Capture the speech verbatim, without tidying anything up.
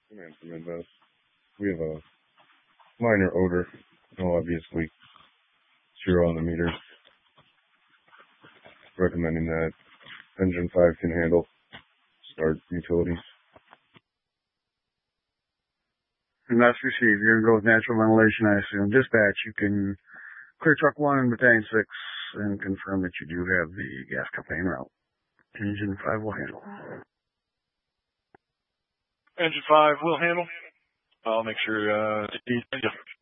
Command from Invest. We have a minor odor, no obvious leak. Zero on the meter. Recommending that engine five can handle. Start utilities. And that's received. You're going to go with natural ventilation, I assume. Dispatch, you can clear truck one and battalion six and confirm that you do have the gas company en route. Engine five will handle. Engine five will handle. I'll make sure, uh,